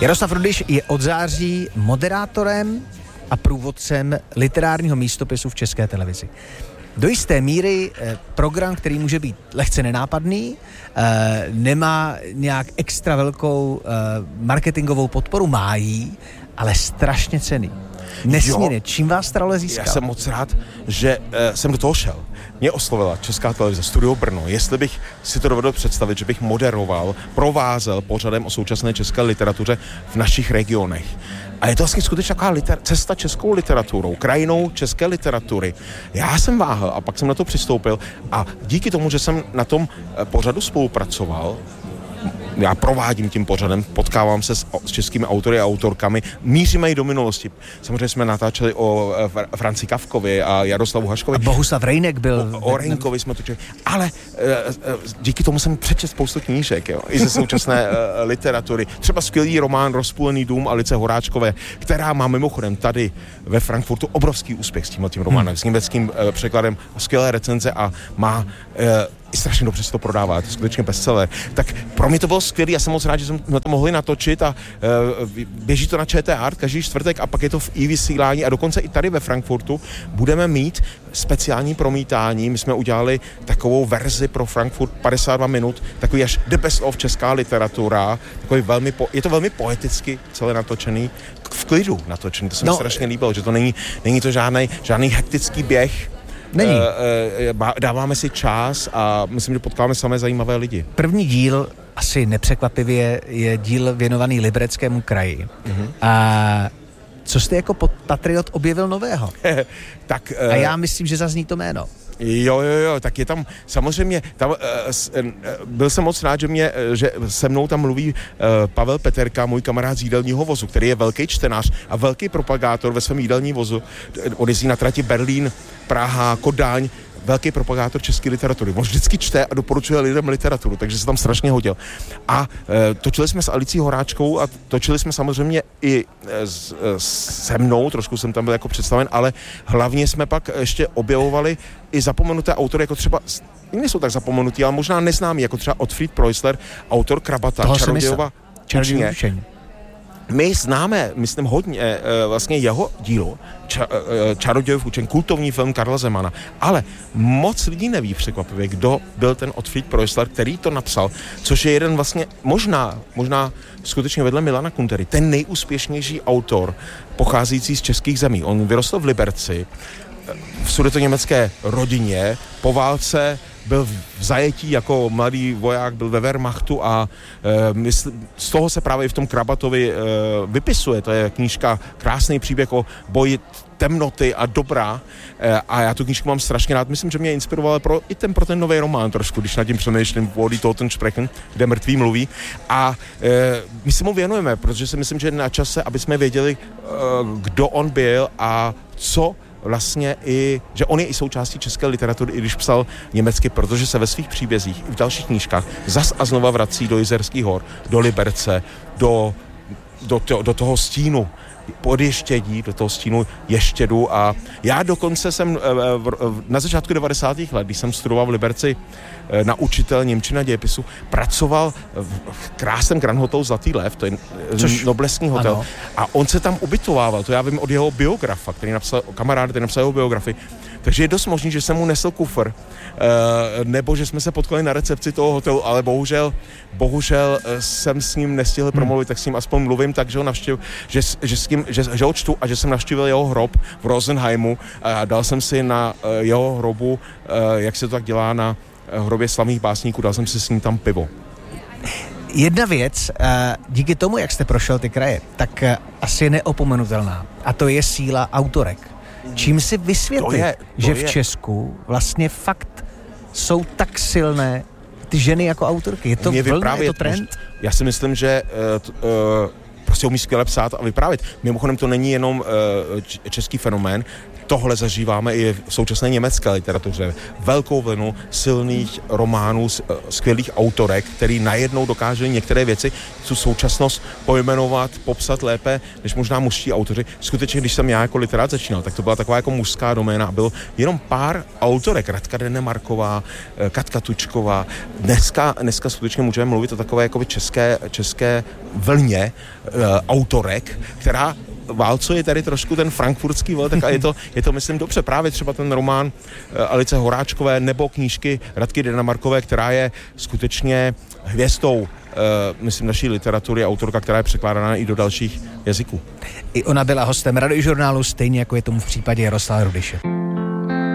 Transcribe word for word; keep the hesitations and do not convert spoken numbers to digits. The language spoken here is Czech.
Jaroslav Rudyš je od září moderátorem a průvodcem literárního místopisu v České televizi. Do jisté míry eh, program, který může být lehce nenápadný, eh, nemá nějak extra velkou eh, marketingovou podporu, má jí, ale strašně cenný. Nesmírně. Čím vás Trale získal? Já jsem moc rád, že uh, jsem do toho šel. Mě oslovila Česká televize, Studio Brno, jestli bych si to dovedl představit, že bych moderoval, provázel pořadem o současné české literatuře v našich regionech. A je to vlastně skutečně taková liter- cesta českou literaturou, krajinou české literatury. Já jsem váhal a pak jsem na to přistoupil a díky tomu, že jsem na tom pořadu spolupracoval, já provádím tím pořadem, potkávám se s, s českými autory a autorkami, míříme i do minulosti. Samozřejmě jsme natáčeli o e, Franci Kafkovi a Jaroslavu Haškovi. A Bohuslav Rejnek byl. O, o Rejnkovi jsme točili. Ale e, e, díky tomu jsem přečetl spoustu knížek, jo, i ze současné e, literatury. Třeba skvělý román Rozpůlený dům Alice Horáčkové, která má mimochodem tady ve Frankfurtu obrovský úspěch s tímhletím románem, hmm. s německým e, překladem, skvělé recenze a má e, i strašně dobře se to prodává, je to skutečně bestseller. Tak pro mě to bylo skvělé, já jsem moc rád, že jsme to mohli natočit a e, běží to na ČT Art každý čtvrtek a pak je to v i-vysílání a dokonce i tady ve Frankfurtu budeme mít speciální promítání. My jsme udělali takovou verzi pro Frankfurt padesát dva minut, takový až the best of česká literatura, takový velmi, po, je to velmi poeticky celé natočený, v klidu natočený, to se mi no, strašně líbilo, že to není, není to žádnej, žádný hektický běh. Není. Uh, uh, dáváme si čas a myslím, že potkáme samé zajímavé lidi. První díl, asi nepřekvapivě, je díl věnovaný Libereckému kraji. Uh-huh. A co jste jako patriot objevil nového? tak, uh, a já myslím, že zazní to jméno. Jo, jo, jo, tak je tam, samozřejmě, tam, uh, uh, byl jsem moc rád, že, mě, že se mnou tam mluví uh, Pavel Peterka, můj kamarád z jídelního vozu, který je velký čtenář a velký propagátor ve svém jídelním vozu. On jezdí na trati Berlín, Praha, Kodaň, velký propagátor české literatury. On vždycky čte a doporučuje lidem literaturu, takže se tam strašně hodil. A e, točili jsme s Alicí Horáčkou a točili jsme samozřejmě i e, s, e, se mnou, trošku jsem tam byl jako představen, ale hlavně jsme pak ještě objevovali i zapomenuté autory, jako třeba, nejsou tak zapomenutí, ale možná neznámí, jako třeba Otfried Preussler, autor Krabata, Čarodějova učně. My známe, myslím, hodně vlastně jeho dílo, ča, Čarodějův učeň, kultovní film Karla Zemana, ale moc lidí neví překvapivě, kdo byl ten Otfried Preussler, který to napsal, což je jeden vlastně, možná, možná skutečně vedle Milana Kuntery, ten nejúspěšnější autor pocházející z českých zemí. On vyrostl v Liberci, v sudetoněmecké rodině, po válce byl v zajetí jako mladý voják, byl ve Wehrmachtu a e, mysl, z toho se právě i v tom Krabatovi e, vypisuje. To je knížka, krásný příběh o boji temnoty a dobra e, a já tu knížku mám strašně rád. Myslím, že mě inspirovala pro, i ten, pro ten nový román trošku, když nad tím přemýšlím, Wo die Toten sprechen, kde mrtví mluví. A e, my se mu věnujeme, protože si myslím, že je na čase, aby jsme věděli, e, kdo on byl a co vlastně i, že on je i součástí české literatury, i když psal německy, protože se ve svých příbězích i v dalších knížkách zas a znova vrací do Jizerských hor, do Liberce, do, do, to, do toho stínu podještědí, do toho stínu Ještědu a já dokonce jsem na začátku devadesátých let, když jsem studoval v Liberci na učitel němčina dějepisu, pracoval v krásném Grand Hotel Zlatý lev, to je Což, noblesní hotel, ano. A on se tam ubytovával, to já vím od jeho biografa, který napsal, kamarád, který napsal jeho biografii, takže je dost možný, že jsem mu nesl kufr, nebo že jsme se potkali na recepci toho hotelu, ale bohužel, bohužel jsem s ním nestihl promluvit, tak s ním aspoň mluvím, takže ho navštěv, že, že, s tím, že, že ho čtu a že jsem navštívil jeho hrob v Rosenheimu a dal jsem si na jeho hrobu, jak se to tak dělá na hrobě slavných básníků, dal jsem si s ním tam pivo. Jedna věc, díky tomu, jak jste prošel ty kraje, tak asi je neopomenutelná a to je síla autorek. Čím si vysvětlit, to je, to že v je. Česku vlastně fakt jsou tak silné ty ženy jako autorky? Je to vlna, je to trend? Já si myslím, že uh, uh, prostě umí skvěle psát a vyprávět. Mimochodem to není jenom uh, český fenomén, tohle zažíváme i v současné německé literatuře. Velkou vlnu silných románů, skvělých autorek, který najednou dokáželi některé věci, tu současnost pojmenovat, popsat lépe, než možná mužští autoři. Skutečně, když jsem já jako literát začínal, tak to byla taková jako mužská doména a bylo jenom pár autorek. Radka Denemarková, Katka Tučková. Dneska, dneska skutečně můžeme mluvit o takové jako české, české vlně uh, autorek, která válcuje tady trošku ten frankfurtský veltek a je to, je to, myslím, dobře. Právě třeba ten román uh, Alice Horáčkové nebo knížky Radky Denemarkové, která je skutečně hvězdou, uh, myslím, naší literatury, autorka, která je překládána i do dalších jazyků. I ona byla hostem Radiožurnálu, stejně jako je tomu v případě Jaroslava Rudyše.